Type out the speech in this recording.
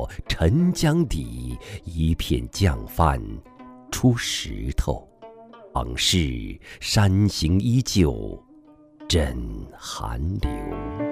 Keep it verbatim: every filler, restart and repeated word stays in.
过沉江底，一片酱饭出石头。往事山形依旧，枕寒流。